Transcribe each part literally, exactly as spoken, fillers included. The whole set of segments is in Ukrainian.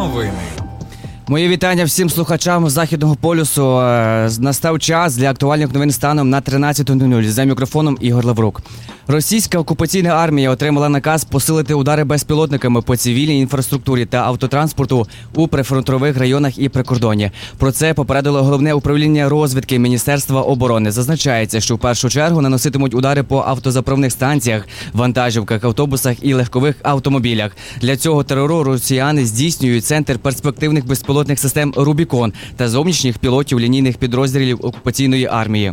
новини. Мої вітання всім слухачам Західного полюсу. Настав час для актуальних новин станом на тринадцяту нуль нуль. За мікрофоном Ігор Лаврук. Російська окупаційна армія отримала наказ посилити удари безпілотниками по цивільній інфраструктурі та автотранспорту у прифронтових районах і прикордонні. Про це попередило Головне управління розвідки Міністерства оборони. Зазначається, що в першу чергу наноситимуть удари по автозаправних станціях, вантажівках, автобусах і легкових автомобілях. Для цього терору росіяни здійснюють центр перспективних безпілотних систем «Рубікон» та зовнішніх пілотів лінійних підрозділів окупаційної армії.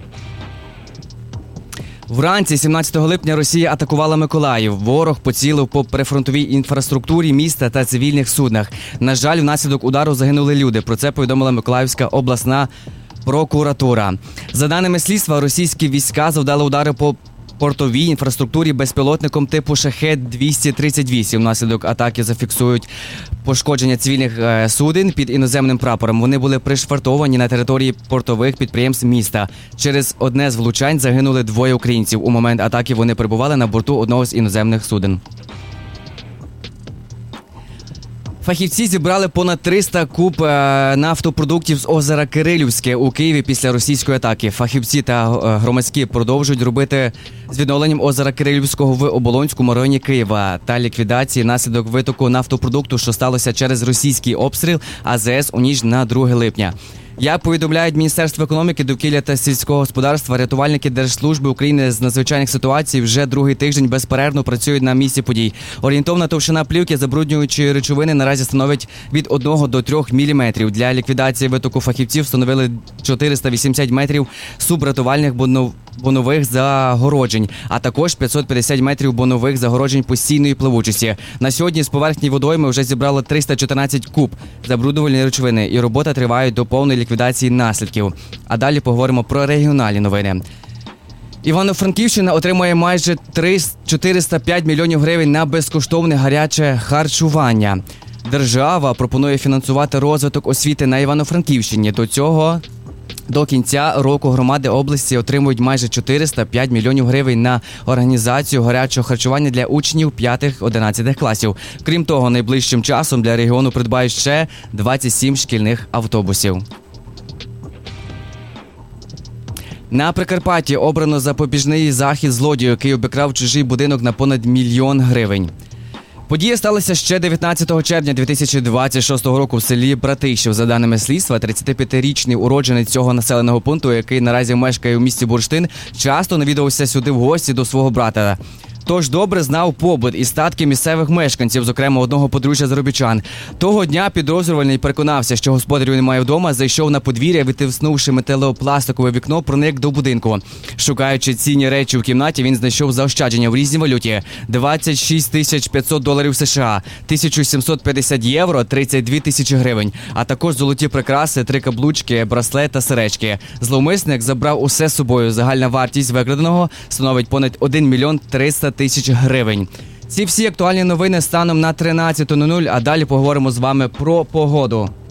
Вранці сімнадцятого липня Росія атакувала Миколаїв. Ворог поцілив по прифронтовій інфраструктурі міста та цивільних суднах. На жаль, внаслідок удару загинули люди. Про це повідомила Миколаївська обласна прокуратура. За даними слідства, російські війська завдали удари по портовій інфраструктурі безпілотником типу Шахед двісті тридцять вісім. Внаслідок атаки зафіксують пошкодження цивільних суден під іноземним прапором. Вони були пришвартовані на території портових підприємств міста. Через одне з влучань загинули двоє українців. У момент атаки вони перебували на борту одного з іноземних суден. Фахівці зібрали понад триста куб нафтопродуктів з озера Кирилівське у Києві після російської атаки. Фахівці та громадські продовжують робити з відновленням озера Кирилівського в Оболонському районі Києва та ліквідації наслідок витоку нафтопродукту, що сталося через російський обстріл АЗС у ніч на друге липня. Як повідомляють Міністерство економіки, довкілля та сільського господарства, рятувальники Держслужби України з надзвичайних ситуацій вже другий тиждень безперервно працюють на місці подій. Орієнтовна товщина плівки забруднюючої речовини наразі становить від одного до трьох міліметрів. Для ліквідації витоку фахівців встановили чотириста вісімдесят метрів субрятувальних бонових загороджень, а також п'ятсот п'ятдесят метрів бонових загороджень постійної пливучості. На сьогодні з поверхні водойми вже зібрало триста чотирнадцять куб забруднувальної речовини, і робота триває до повної ліквідації наслідків. А далі поговоримо про регіональні новини. Івано-Франківщина отримує майже чотириста п'ять мільйонів гривень на безкоштовне гаряче харчування. Держава пропонує фінансувати розвиток освіти на Івано-Франківщині. До цього До кінця року громади області отримують майже чотириста п'ять мільйонів гривень на організацію гарячого харчування для учнів п'ятих-одинадцятих класів. Крім того, найближчим часом для регіону придбають ще двадцять сім шкільних автобусів. На Прикарпатті обрано запобіжний захід злодію, який обікрав чужий будинок на понад мільйон гривень. Подія сталася ще дев'ятнадцятого червня дві тисячі двадцять шостого року в селі Братищів. За даними слідства, тридцятип'ятирічний уродженець цього населеного пункту, який наразі мешкає у місті Бурштин, часто навідувався сюди в гості до свого брата. Тож добре знав побут і статки місцевих мешканців, зокрема одного подружжя заробітчан. Того дня підозрюваний переконався, що господарю немає вдома, зайшов на подвір'я, відтиснувши металопластикове вікно, проник до будинку. Шукаючи цінні речі в кімнаті, він знайшов заощадження в різній валюті – двадцять шість тисяч п'ятсот доларів США, тисяча сімсот п'ятдесят євро, тридцять дві тисячі гривень, а також золоті прикраси, три каблучки, браслет та сережки. Зловмисник забрав усе з собою. Загальна вартість викраденого становить понад один мільйон триста тисяч гривень. Ці всі актуальні новини станом на тринадцяту нуль нуль, а далі поговоримо з вами про погоду.